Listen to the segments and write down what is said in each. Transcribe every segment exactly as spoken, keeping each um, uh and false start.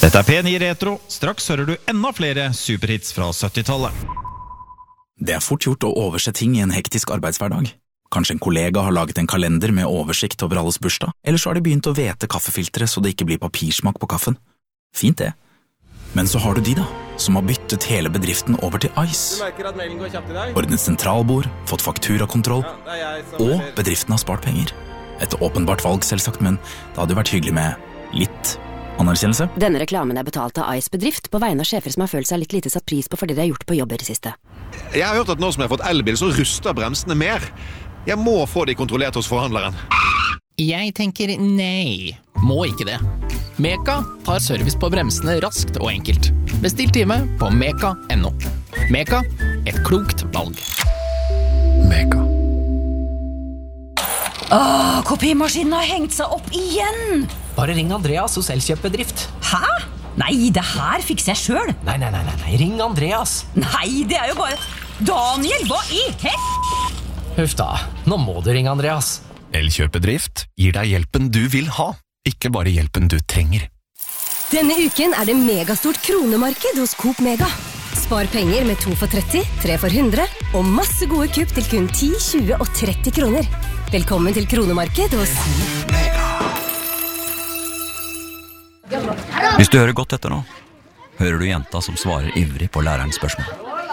Dette er P ni Retro. Straks hører du enda flere superhits fra syttitallet. Det er fort gjort å overse ting i en hektisk arbeidshverdag. Kanskje en kollega har laget en kalender med oversikt over alles bursdag, eller så har de begynt å vete kaffefiltre så det ikke blir papirsmak på kaffen. Fint det. Men så har du de da, som har byttet hele bedriften over til Ice. Ordnet sentralbord, fått fakturakontroll, og bedriften har spart penger. Et åpenbart valg selvsagt, men det hadde jo vært hyggelig med litt anerkjennelse. Denne reklamen er betalt av Ice bedrift på vegne av sjefer som har følt seg litt lite satt pris på fordi de har gjort på jobb i det siste. Jeg har hørt at nå som jeg har fått elbil, så ruster bremsene mer. Jeg må få de kontrollert hos forhandleren. Jeg tenker nei, må ikke det. Meka tar service på bremsene raskt og enkelt. Bestill time på meka punktum no. Meka, et klokt valg. Meka. Åh, kopimaskinen har hengt seg opp igjen! Bare ring Andreas hos Elkjøp-bedrift. Hæ? Nei, det her fikser jeg selv. Nei, nei, nei, nei, nei, ring Andreas. Nei, det er jo bare... Daniel, hva i hel... Huff da, nå må du ringe Andreas. Elkjøp-bedrift gir deg hjelpen du vil ha, ikke bare hjelpen du trenger. Denne uken er det megastort kronemarked hos Coop Mega. Spar penger med to for tretti, tre for hundre, og masse gode kupp til kun ti, tjue og tretti kroner. Velkommen til kronemarked hos Mega. Hvis du hører godt etter nå, hører du jenta som svarer ivrig på lærerens spørsmål.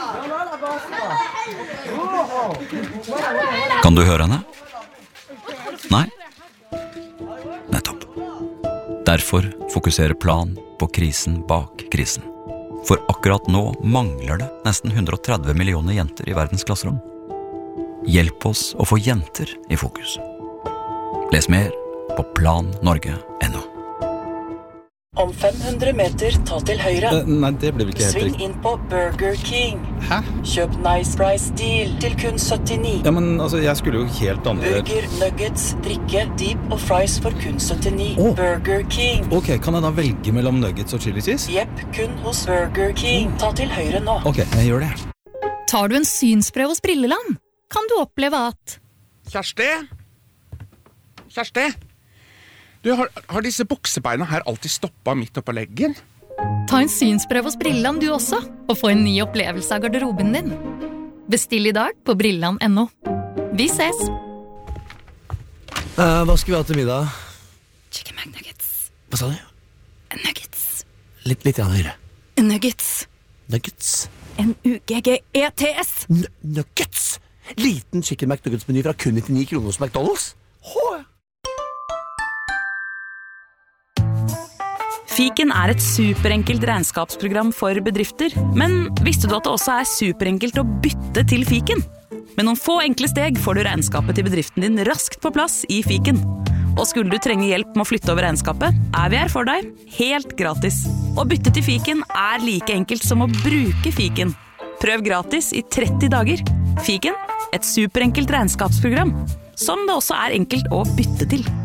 Kan du høre henne? Nei? Nettopp. Derfor fokuserer Plan på krisen bak krisen. For akkurat nå mangler det nesten hundre og tretti millioner jenter i verdens klasserom. Hjelp oss å få jenter i fokus. Les mer på plan norge punktum no. Om fem hundre meter, ta til høyre. Uh, nei, det blir vel ikke helt Sving riktig. inn på Burger King. Hæ? Kjøp Nice Price Deal til kun syttini. Ja, men altså, jeg skulle jo helt andre... Burger, nuggets, drikke, dip og fries for kun syttini. Oh. Burger King. Ok, kan jeg da velge mellom nuggets og chili cheese? Jepp, kun hos Burger King. Ta til høyre nå. Ok, jeg gjør det. Tar du en synsprøve hos Brilleland, kan du oppleve at... Kjersti? Kjersti? Du, har, har disse buksebeina her alltid stoppet midt oppe på leggen? Ta en synsprøve hos Brilleland du også, og få en ny opplevelse av garderoben din. Bestill i dag på brilland punktum no. Vi ses! Uh, hva skal vi ha til middag? Chicken McNuggets. Hva sa du? Nuggets. Litt, litt igjen høyre. Nuggets. Nuggets? N U G G E T S. N Nuggets? Liten chicken McNuggets-meny fra kun nittini kroner hos McDonald's? Hå! Fiken er et superenkelt regnskapsprogram for bedrifter, men visste du at det også er superenkelt å bytte til Fiken? Med noen få enkle steg får du regnskapet til bedriften din raskt på plass i Fiken. Og skulle du trenge hjelp med å flytte over regnskapet, er vi her for deg, helt gratis. Å bytte til Fiken er like enkelt som å bruke Fiken. Prøv gratis i tretti dager. Fiken, et superenkelt regnskapsprogram, som det også er enkelt å bytte til.